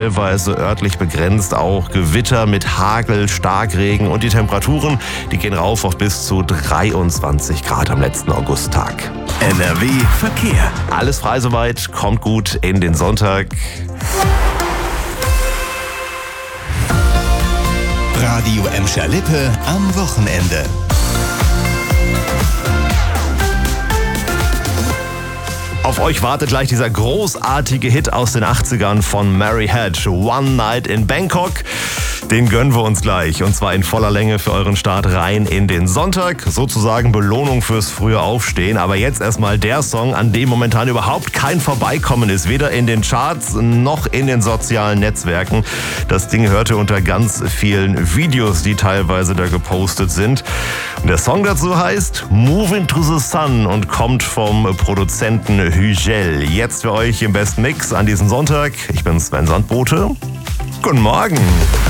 teilweise örtlich begrenzt auch Gewitter mit Hagel, Starkregen und die Temperaturen, die gehen rauf auf bis zu 23 Grad am letzten Augusttag. NRW Verkehr. Alles frei soweit, kommt gut in den Sonntag. Radio Emscher-Lippe am Wochenende. Auf euch wartet gleich dieser großartige Hit aus den 80ern von Mary Hedge, One Night in Bangkok. Den gönnen wir uns gleich und zwar in voller Länge für euren Start rein in den Sonntag. Sozusagen Belohnung fürs frühe Aufstehen. Aber jetzt erstmal der Song, an dem momentan überhaupt kein Vorbeikommen ist. Weder in den Charts noch in den sozialen Netzwerken. Das Ding hörte unter ganz vielen Videos, die teilweise da gepostet sind. Und der Song dazu heißt Moving to the Sun und kommt vom Produzenten Hügel. Jetzt für euch im besten Mix an diesem Sonntag. Ich bin Sven Sandbote. Guten Morgen.